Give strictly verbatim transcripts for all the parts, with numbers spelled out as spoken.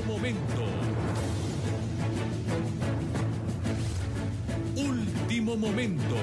momento. Último momento.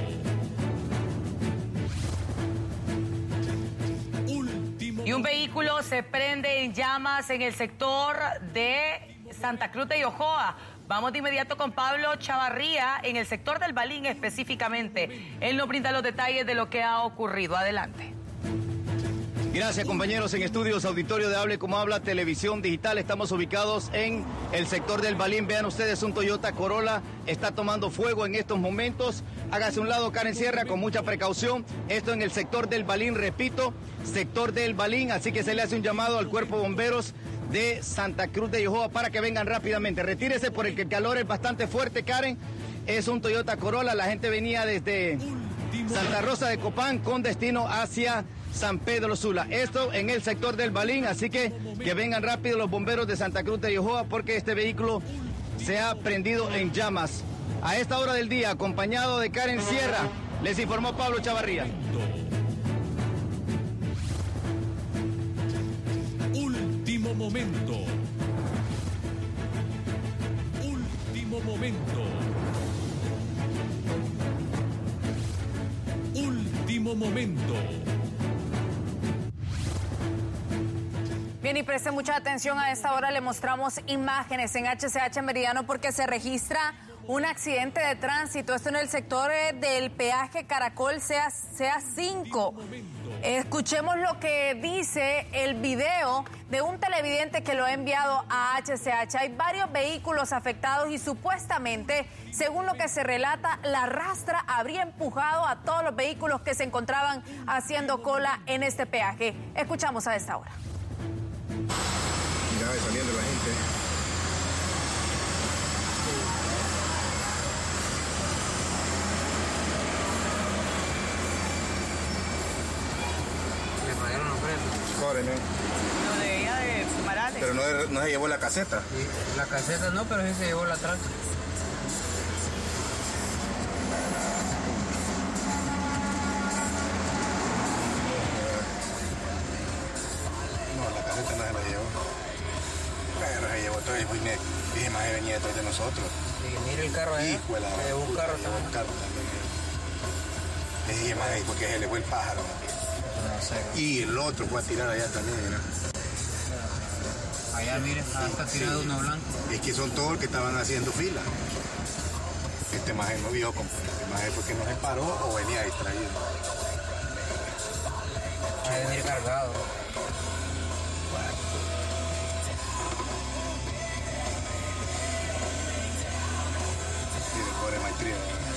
Último Y un vehículo se prende en llamas en el sector de Santa Cruz de Yojoa. Vamos de inmediato con Pablo Chavarría en el sector del Balín específicamente. Él nos brinda los detalles de lo que ha ocurrido. Adelante. Gracias, compañeros. En estudios auditorio de Hable Como Habla Televisión Digital, estamos ubicados en el sector del Balín. Vean ustedes, un Toyota Corolla está tomando fuego en estos momentos. Hágase un lado, Karen Sierra, con mucha precaución. Esto en el sector del Balín, repito, sector del Balín. Así que se le hace un llamado al Cuerpo de Bomberos de Santa Cruz de Yojoa para que vengan rápidamente. Retírese por el que el calor es bastante fuerte, Karen. Es un Toyota Corolla. La gente venía desde Santa Rosa de Copán con destino hacia San Pedro Sula. Esto en el sector del Balín, así que que vengan rápido los bomberos de Santa Cruz de Yojoa porque este vehículo se ha prendido en llamas. A esta hora del día, acompañado de Karen Sierra, les informó Pablo Chavarría. Último momento. Último momento. Último momento. Bien, y preste mucha atención, a esta hora le mostramos imágenes en H C H Meridiano porque se registra un accidente de tránsito, esto en el sector del peaje Caracol C A cinco. Escuchemos lo que dice el video de un televidente que lo ha enviado a H C H. Hay varios vehículos afectados y supuestamente, según lo que se relata, la rastra habría empujado a todos los vehículos que se encontraban haciendo cola en este peaje. Escuchamos a esta hora. Ya va saliendo la gente. Le pagaron los frenos. Corre, ¿no? Lo de ella de Marales. Pero no, no se llevó la caseta. Sí, la caseta no, pero sí se llevó la tranca. No, la caseta no se la llevó. Pero se llevó todo el buinet. Dije, más que venía detrás de nosotros. Sí, mira el carro ahí. Hijo de la se llevó un carro se llevó también. un carro también. Le dije, más ahí, porque se le fue el pájaro. No sé. Y el otro fue a tirar allá también, ¿no? Allá, mire, ahí está tirado Sí. uno blanco. Es que son todos los que estaban haciendo fila. Este maje no vio, compa. Este maje porque no se paró o venía distraído. Ahí venir cargado. Tiene pobre maestría.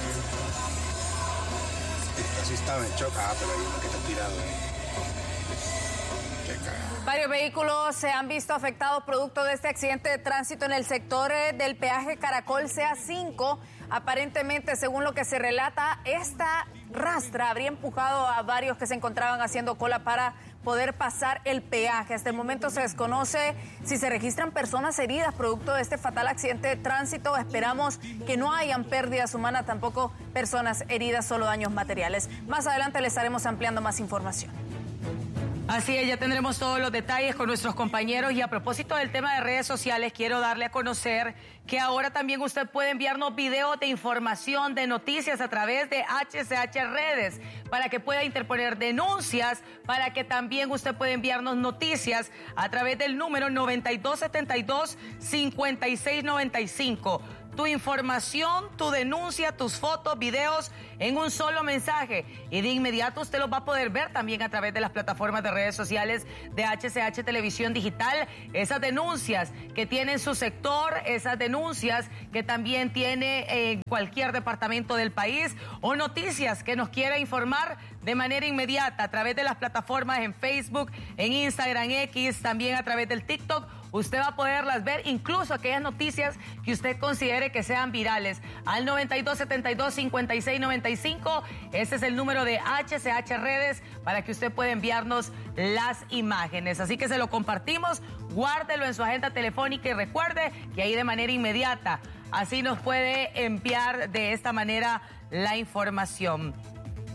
Así estaba en shock. Ah, pero hay uno que está tirado ahí. Qué cagada. Varios vehículos se han visto afectados producto de este accidente de tránsito en el sector eh, del peaje Caracol C A cinco. Aparentemente, según lo que se relata, esta rastra habría empujado a varios que se encontraban haciendo cola para poder pasar el peaje. Hasta el momento se desconoce si se registran personas heridas producto de este fatal accidente de tránsito. Esperamos que no hayan pérdidas humanas, tampoco personas heridas, solo daños materiales. Más adelante les estaremos ampliando más información. Así es, ya tendremos todos los detalles con nuestros compañeros. Y a propósito del tema de redes sociales, quiero darle a conocer que ahora también usted puede enviarnos videos de información, de noticias a través de H C H Redes, para que pueda interponer denuncias, para que también usted pueda enviarnos noticias a través del número noventa y dos setenta y dos, cincuenta y seis noventa y cinco. Tu información, tu denuncia, tus fotos, videos en un solo mensaje. Y de inmediato usted los va a poder ver también a través de las plataformas de redes sociales de H C H Televisión Digital. Esas denuncias que tiene en su sector, esas denuncias que también tiene en cualquier departamento del país, o noticias que nos quiera informar de manera inmediata a través de las plataformas en Facebook, en Instagram, X, también a través del TikTok. Usted va a poderlas ver, incluso aquellas noticias que usted considere que sean virales. Al noventa y dos setenta y dos, cincuenta y seis noventa y cinco, ese es el número de H C H Redes para que usted pueda enviarnos las imágenes. Así que se lo compartimos, guárdelo en su agenda telefónica y recuerde que ahí de manera inmediata, así nos puede enviar de esta manera la información.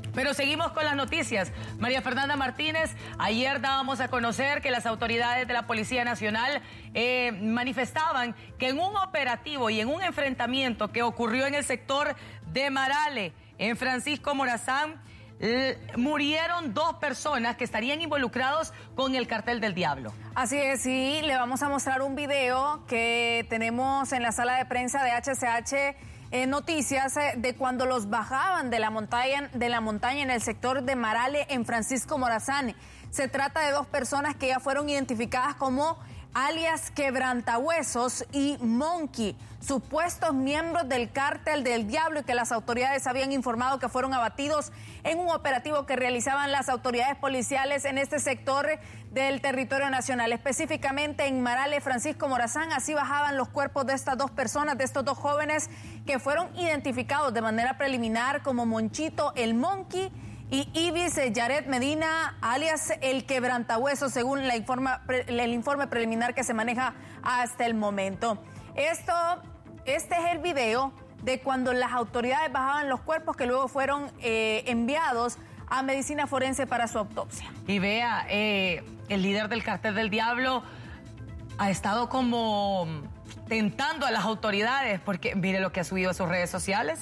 Pero seguimos con las noticias. María Fernanda Martínez, ayer dábamos a conocer que las autoridades de la Policía Nacional eh, manifestaban que en un operativo y en un enfrentamiento que ocurrió en el sector de Marale, en Francisco Morazán, murieron dos personas que estarían involucrados con el Cartel del Diablo. Así es, y le vamos a mostrar un video que tenemos en la sala de prensa de H C H eh, Noticias eh, de cuando los bajaban de la montaña, de la montaña en el sector de Marale en Francisco Morazán. Se trata de dos personas que ya fueron identificadas como alias Quebrantahuesos y Monkey, supuestos miembros del Cártel del Diablo, y que las autoridades habían informado que fueron abatidos en un operativo que realizaban las autoridades policiales en este sector del territorio nacional, específicamente en Marale, Francisco Morazán. Así bajaban los cuerpos de estas dos personas, de estos dos jóvenes que fueron identificados de manera preliminar como Monchito el Monkey y Ibis Yaret Medina, alias el Quebrantahuesos, según la informa, el informe preliminar que se maneja hasta el momento. Esto, este es el video de cuando las autoridades bajaban los cuerpos que luego fueron eh, enviados a medicina forense para su autopsia. Y vea, eh, el líder del Cartel del Diablo ha estado como tentando a las autoridades, porque mire lo que ha subido a sus redes sociales.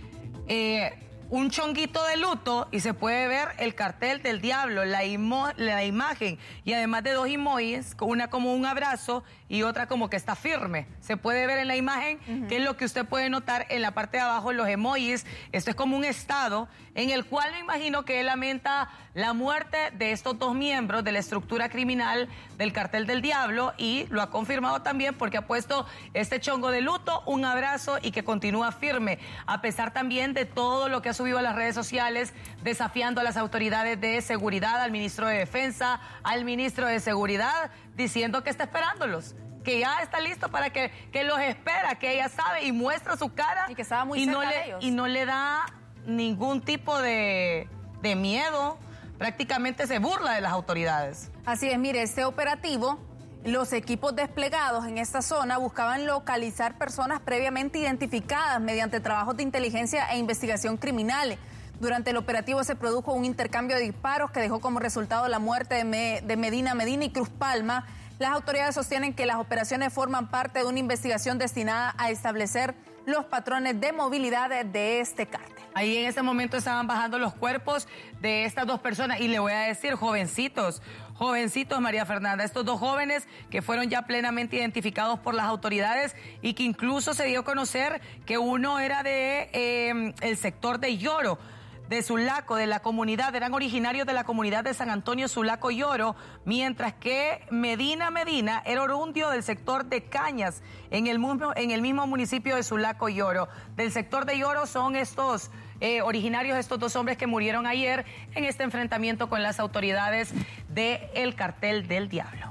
Eh, un chonguito de luto y se puede ver el Cartel del Diablo, la, imo, la imagen, y además de dos emojis, una como un abrazo y otra como que está firme. Se puede ver en la imagen, uh-huh. que es lo que usted puede notar en la parte de abajo, los emojis. Esto es como un estado en el cual me imagino que él lamenta la muerte de estos dos miembros de la estructura criminal del Cartel del Diablo, y lo ha confirmado también porque ha puesto este chongo de luto, un abrazo, y que continúa firme, a pesar también de todo lo que ha subido a las redes sociales, desafiando a las autoridades de seguridad, al ministro de Defensa, al ministro de Seguridad, diciendo que está esperándolos, que ya está listo para que, que los espera, que ella sabe y muestra su cara, y que estaba muy y cerca no le, de ellos. y no le da ningún tipo de, de miedo, prácticamente se burla de las autoridades. Así es, mire, este operativo, los equipos desplegados en esta zona buscaban localizar personas previamente identificadas mediante trabajos de inteligencia e investigación criminal. Durante el operativo se produjo un intercambio de disparos que dejó como resultado la muerte de, Me, de Medina Medina y Cruz Palma. Las autoridades sostienen que las operaciones forman parte de una investigación destinada a establecer los patrones de movilidad de, de este cártel. Ahí en este momento estaban bajando los cuerpos de estas dos personas, y le voy a decir, jovencitos, jovencitos, María Fernanda, estos dos jóvenes que fueron ya plenamente identificados por las autoridades, y que incluso se dio a conocer que uno era de eh, el sector de Lloro, de Sulaco, de la comunidad, eran originarios de la comunidad de San Antonio, Sulaco, Lloro, mientras que Medina Medina era orundio del sector de Cañas, en el mismo, en el mismo municipio de Sulaco, Lloro. Del sector de Lloro son estos eh, originarios, estos dos hombres que murieron ayer en este enfrentamiento con las autoridades del Cartel del Diablo.